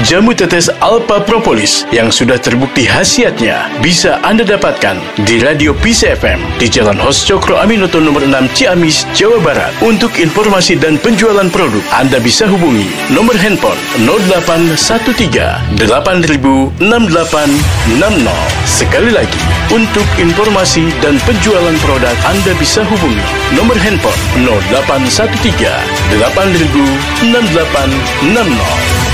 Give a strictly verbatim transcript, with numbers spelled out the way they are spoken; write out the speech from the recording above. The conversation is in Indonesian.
Jamu tetes Alpha Propolis yang sudah terbukti khasiatnya bisa Anda dapatkan di Radio Peace F M di Jalan Hos Cokro Aminoto nomor enam Ciamis, Jawa Barat. Untuk informasi dan penjualan produk, Anda bisa hubungi nomor handphone nol delapan satu tiga delapan nol enam delapan enam nol. Sekali lagi, untuk informasi dan penjualan produk, Anda bisa hubungi nomor handphone nol delapan satu tiga delapan nol enam delapan enam nol.